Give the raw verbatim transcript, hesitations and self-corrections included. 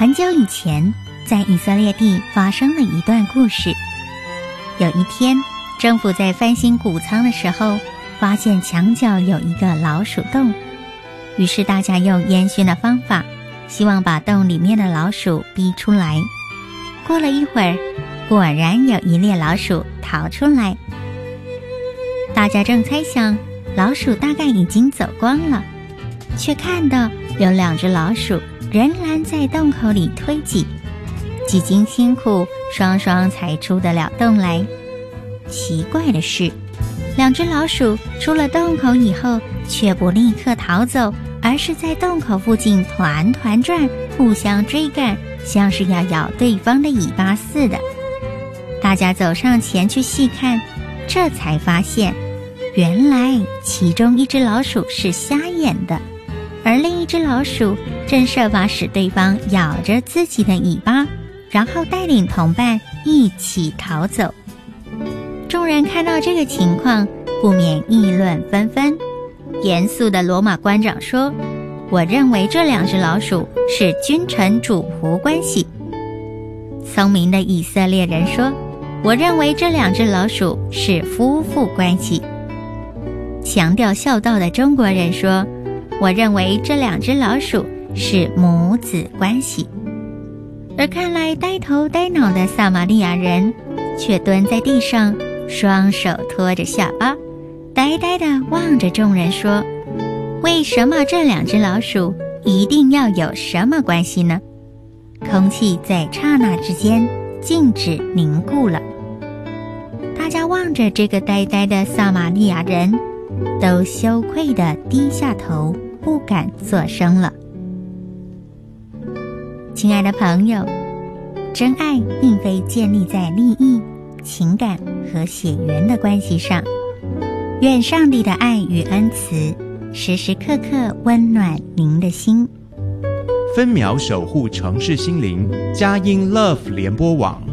很久以前，在以色列地发生了一段故事。有一天，政府在翻新谷仓的时候，发现墙角有一个老鼠洞，于是大家用烟熏的方法，希望把洞里面的老鼠逼出来。过了一会儿，果然有一列老鼠逃出来。大家正猜想老鼠大概已经走光了，却看到有两只老鼠仍然在洞口里推挤，几经辛苦，双双才出得了洞来。奇怪的是，两只老鼠出了洞口以后，却不立刻逃走，而是在洞口附近团团转，互相追赶，像是要咬对方的尾巴似的。大家走上前去细看，这才发现，原来其中一只老鼠是瞎眼的，而另一只老鼠正设法使对方咬着自己的尾巴，然后带领同伴一起逃走。众人看到这个情况，不免议论纷纷。严肃的罗马官长说：“我认为这两只老鼠是君臣主仆关系。”聪明的以色列人说：“我认为这两只老鼠是夫妇关系。”强调孝道的中国人说：“我认为这两只老鼠是母子关系。”而看来呆头呆脑的撒玛利亚人却蹲在地上，双手托着下巴，呆呆地望着众人说：“为什么这两只老鼠一定要有什么关系呢？”空气在刹那之间静止凝固了。大家望着这个呆呆的撒玛利亚人，都羞愧地低下头，不敢作声了。亲爱的朋友，真爱并非建立在利益、情感和血缘的关系上。愿上帝的爱与恩慈时时刻刻温暖您的心。 分秒守护城市心灵，佳音 Love 联播网。